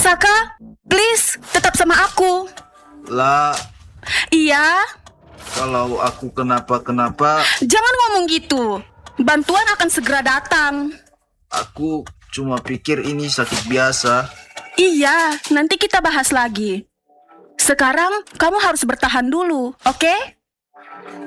Saka, please, tetap sama aku. Lah, Iya, kalau aku kenapa-kenapa, jangan ngomong gitu. Bantuan akan segera datang. aku cuma pikir ini sakit biasa. Iya, nanti kita bahas lagi. Sekarang kamu harus bertahan dulu, oke?